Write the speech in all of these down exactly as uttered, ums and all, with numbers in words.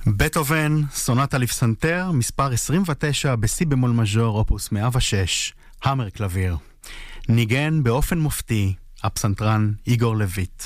בטהובן, סונטה לפסנתר, מספר עשרים ותשע בסי במול מז'ור, אופוס מאה ושש, המר קלביר. ניגן באופן מופתי, הפסנתרן איגור לויט.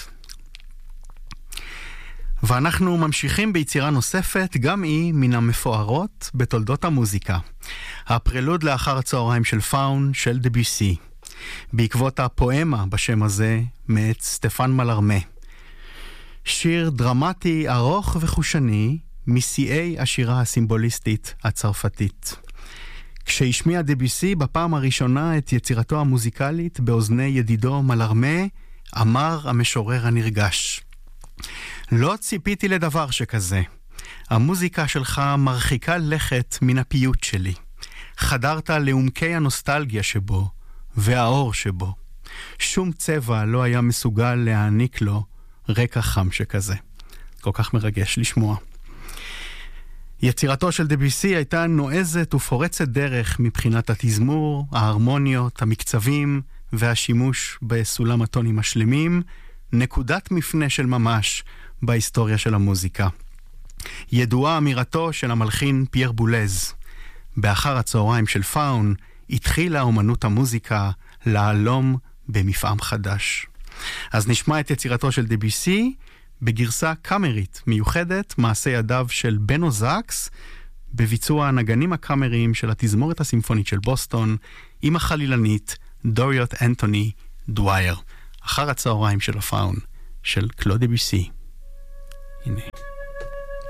ואנחנו ממשיכים ביצירה נוספת, גם היא מן המפוארות בתולדות המוזיקה. הפרלוד לאחר הצהריים של פאון של דביוסי, בעקבות הפואמה בשם הזה מאת סטפן מלרמה. שיר דרמטי ארוך וחושני משיאי השירה הסימבוליסטית הצרפתית. כשהשמיע דביוסי בפעם הראשונה את יצירתו המוזיקלית באוזני ידידו מלרמה, אמר המשורר הנרגש: לא ציפיתי לדבר שכזה. המוזיקה שלך מרחיקה לכת מן הפיוט שלי. חדרת לעומקי הנוסטלגיה שבו והאור שבו. שום צבע לא היה מסוגל להעניק לו רקע חם שכזה. כל כך מרגש לשמוע. יצירתו של דביוסי הייתה נועזת ופורצת דרך מבחינת התזמור, ההרמוניות, המקצבים והשימוש בסולם הטונים השלמים, נקודת מפנה של ממש בהיסטוריה של המוזיקה. ידועה אמירתו של המלחין פייר בולז: באחר הצהריים של פאון התחילה אומנות המוזיקה להלום במפעם חדש. אז נשמע את יצירתו של דביוסי בגרסה קאמרית מיוחדת, מעשה ידיו של בנו זקס, בביצוע הנגנים הקאמריים של התזמורת הסימפונית של בוסטון, עם החלילנית דוריוט אנטוני דווייר. אחר הצהריים של הפאון של קלוד דביוסי. הנה.